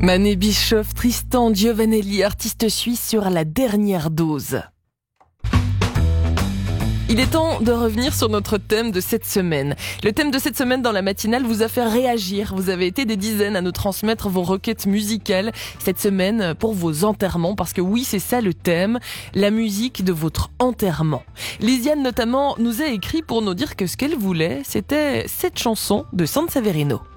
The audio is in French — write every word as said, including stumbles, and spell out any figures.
Mané Bischoff, Tristan Giovanelli, artiste suisse sur la dernière dose. Il est temps de revenir sur notre thème de cette semaine. Le thème de cette semaine dans la matinale vous a fait réagir. Vous avez été des dizaines à nous transmettre vos requêtes musicales cette semaine pour vos enterrements. Parce que oui, c'est ça le thème, la musique de votre enterrement. Lisiane notamment nous a écrit pour nous dire que ce qu'elle voulait, c'était cette chanson de Sanseverino.